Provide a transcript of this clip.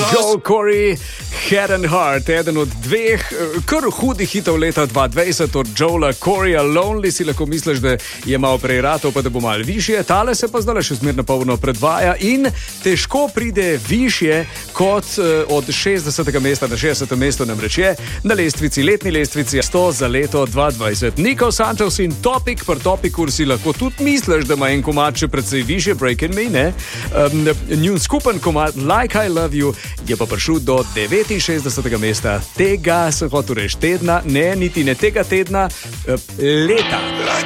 Joel Corey, Head and Heart, eden od dveh kar hudih hitov leta 2020 od Joela Coreyja. Lonely si lahko misliš, da je malo prej ratov, pa da bo malo višje. Tale se pa zdaj še zmerno polno predvaja in težko pride višje kot od 60. mesta na 60. mesto, namreč je na lestvici, letni lestvici 100 za leto 2020. Nico Santos in Topic, pri Topicu si lahko tudi misliš, da ima en komad še precej višje, Breaking Me, ne? Njun skupen komad Like I Love You je pa prišel do 69. mesta. Tega sem hotel reči tedna, ne, niti ne tega tedna, leta.